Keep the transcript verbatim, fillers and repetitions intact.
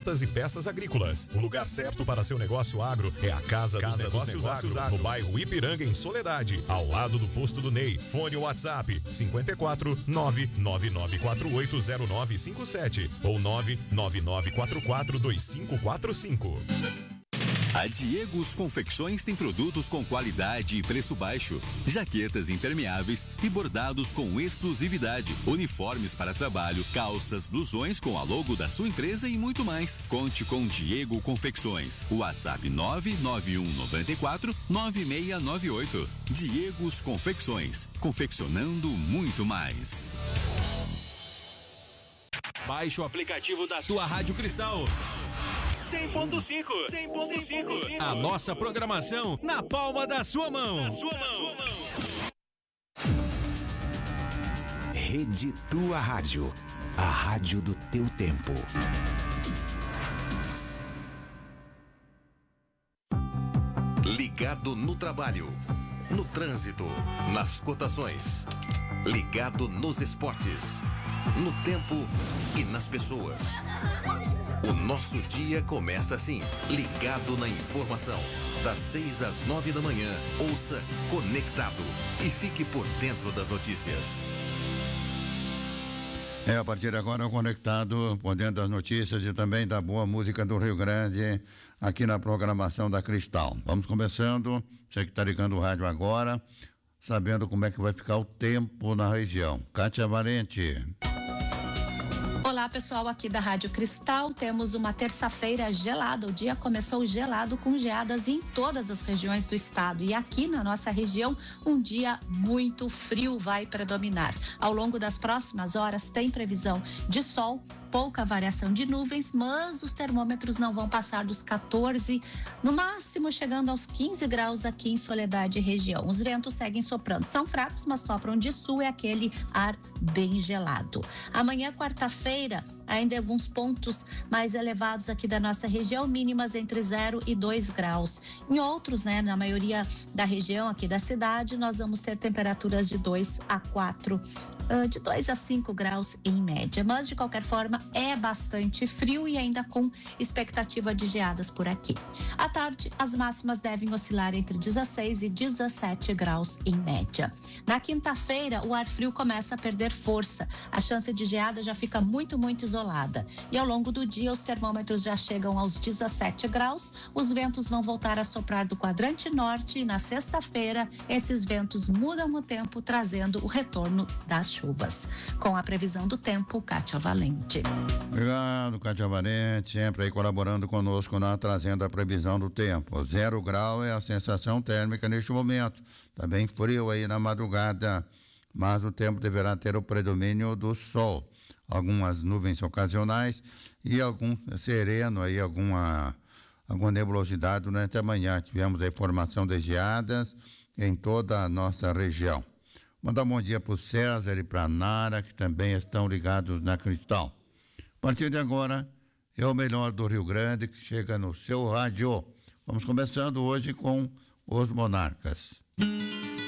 ferramentas e peças agrícolas. O lugar certo para seu negócio agro é a Casa, Casa dos Negócios, Negócios Agro, no bairro Ipiranga, em Soledade, ao lado do posto do Ney. Fone WhatsApp cinco quatro nove nove nove quatro oito zero nove cinco sete ou nove nove nove quatro quatro dois cinco quatro cinco. A Diegos Confecções tem produtos com qualidade e preço baixo, jaquetas impermeáveis e bordados com exclusividade, uniformes para trabalho, calças, blusões com a logo da sua empresa e muito mais. Conte com Diego Confecções. WhatsApp nove nove um nove quatro nove seis nove oito. Diegos Confecções, confeccionando muito mais. Baixe o aplicativo da tua Rádio Cristal. cem ponto cinco. cem ponto cinco. A nossa programação na palma da sua mão. Na sua mão. Rede Tua Rádio. A rádio do teu tempo. Ligado no trabalho, no trânsito, nas cotações. Ligado nos esportes, no tempo e nas pessoas. O nosso dia começa assim, ligado na informação. Das seis às nove da manhã, ouça Conectado e fique por dentro das notícias. É, a partir de agora, Conectado, por dentro das notícias e também da boa música do Rio Grande, aqui na programação da Cristal. Vamos começando, você que está ligando o rádio agora, sabendo como é que vai ficar o tempo na região. Kátia Valente. Olá, pessoal, aqui da Rádio Cristal. Temos uma terça-feira gelada. O dia começou gelado, com geadas em todas as regiões do estado. E aqui na nossa região, um dia muito frio vai predominar. Ao longo das próximas horas, tem previsão de sol, pouca variação de nuvens, mas os termômetros não vão passar dos quatorze, no máximo chegando aos quinze graus aqui em Soledade e região. Os ventos seguem soprando. São fracos, mas sopram de sul, é aquele ar bem gelado. Amanhã, quarta-feira, ainda em alguns pontos mais elevados aqui da nossa região, mínimas entre zero e dois graus. Em outros, né, na maioria da região aqui da cidade, nós vamos ter temperaturas de dois a quatro, uh, de dois a cinco graus em média. Mas, de qualquer forma, é bastante frio e ainda com expectativa de geadas por aqui. À tarde, as máximas devem oscilar entre dezesseis e dezessete graus em média. Na quinta-feira, o ar frio começa a perder força. A chance de geada já fica muito, muito isolada. E ao longo do dia, os termômetros já chegam aos dezessete graus. Os ventos vão voltar a soprar do quadrante norte e na sexta-feira, esses ventos mudam o tempo, trazendo o retorno das chuvas. Com a previsão do tempo, Kátia Valente. Obrigado, Kátia Valente, sempre aí colaborando conosco, na, trazendo a previsão do tempo. Zero grau é a sensação térmica neste momento. Tá bem frio aí na madrugada, mas o tempo deverá ter o predomínio do sol. Algumas nuvens ocasionais e algum sereno aí, alguma, alguma nebulosidade durante a manhã. Tivemos a formação de geadas em toda a nossa região. Mandar um bom dia para o César e para a Nara, que também estão ligados na Cristal. A partir de agora, é o melhor do Rio Grande que chega no seu rádio. Vamos começando hoje com os Monarcas.